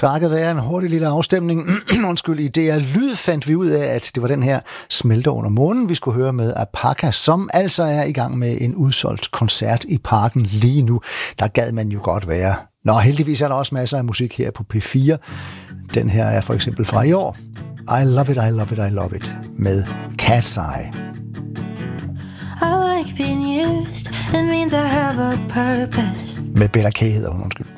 Takket være en hurtig lille afstemning undskyld, i DR Lyd fandt vi ud af, at det var den her Smelter under månen, vi skulle høre med Apaka, som altså er i gang med en udsolgt koncert i Parken lige nu. Der gad man jo godt være. Nå, heldigvis er der også masser af musik her på P4. Den her er for eksempel fra i år. I Love It, I Love It, I Love It med Cat's Eye. I like being used, it means I have a purpose. Med Bella K hedder hun, undskyld.